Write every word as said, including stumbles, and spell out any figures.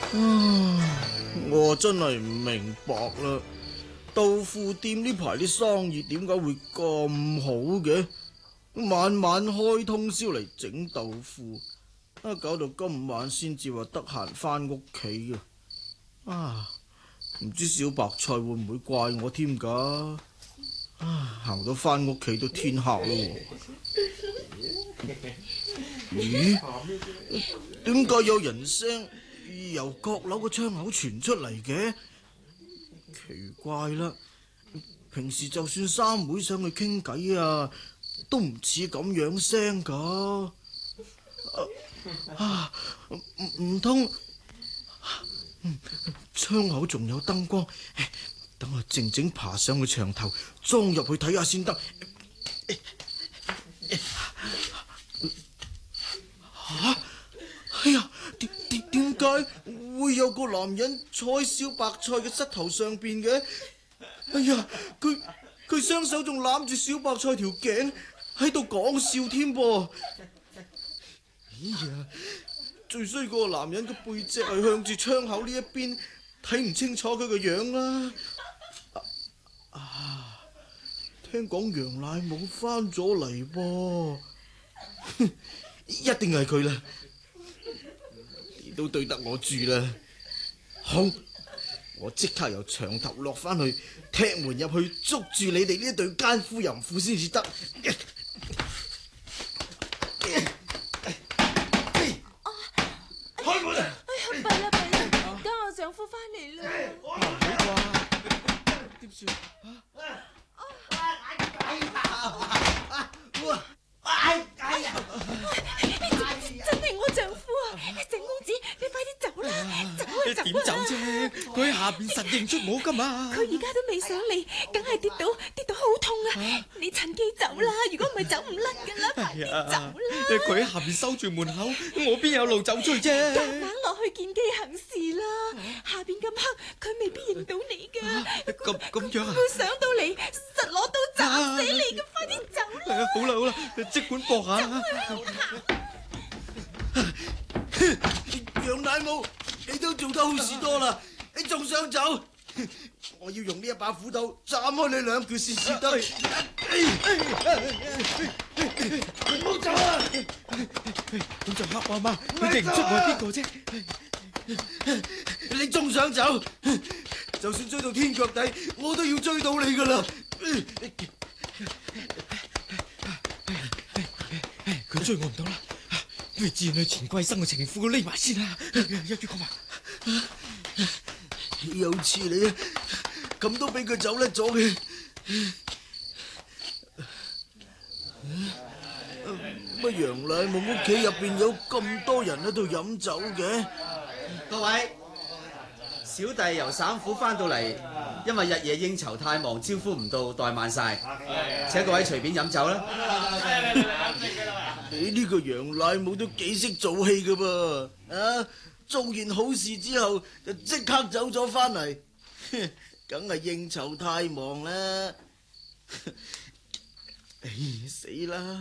唉，我真係唔明白啦，豆腐店呢排啲生意點解會咁好嘅？晚晚開通宵嚟整豆腐，啊搞到今晚先至話得閒翻屋企啊！啊，唔知小白菜會唔會怪我添㗎？啊，行到翻屋企都天黑咯。咦？點解有人聲由閣樓個窗口傳出嚟嘅？奇怪啦，平時就算三妹上去傾偈啊，都唔似咁樣聲噶。啊，唔唔通窗口仲有燈光？等我靜靜爬上去牆頭，裝入去睇下先得。吓！哎呀，點點點解會有個男人坐喺小白菜嘅膝頭上邊嘅？哎呀，佢佢雙手仲攬住小白菜條頸，喺度講笑添噃。哎呀，最衰嗰個男人嘅背脊係向住窗口呢一邊，睇唔清楚佢個樣啦。啊，聽講楊乃武翻咗嚟噃，一定係佢啦。你都對得我住啦。好，我即刻由牆頭落翻去，踢門入去，捉住你哋呢對奸夫淫婦先至得。開門啊！ 哎呀，弊啦弊啦，等我丈夫翻嚟啦。 唔會啩？點算？哇！哎呀！ 真係我丈夫啊！鄭公子，你快啲走啦，走啊走啊！ 點走啫？佢喺下邊實認出我噶嘛？ 佢而家都未上嚟，梗係跌倒，跌到好痛啊！你趁機走啦，如果唔係走唔甩噶啦，快啲走啦！ 佢喺下邊收住門口，我邊有路走出去啫？ 夾硬落去見機行事啦！下邊咁黑，佢未必認到你噶。 咁咁樣啊？ 佢上到嚟，實攞刀斬死你噶！快啲走啦！ 好啦好啦，即管搏下啦！ 楊乃武，你都做得好事多啦，你仲想走？我要用呢一把斧頭斬開你兩腳先至得。唔好走啊！ 咁就黑媽媽，你認唔出我係邊個啫？ 你仲想走？就算追到天腳底，我都要追到你噶啦！ 佢追我唔到啦，不如自然去錢桂生嘅情婦匿埋先啦。一於講埋， 有次你啊，咁都俾佢走甩咗嘅。乜楊乃武屋企入邊有咁多人喺度飲酒嘅？ 各位，小弟由省府翻到嚟，因為日夜應酬太忙，招呼唔到，怠慢晒，請各位隨便飲酒啦。 你呢個楊乃武都幾識做戲噶噃，啊！做完好事之後就即刻走咗翻嚟，梗係應酬太忙啦。唉，死啦！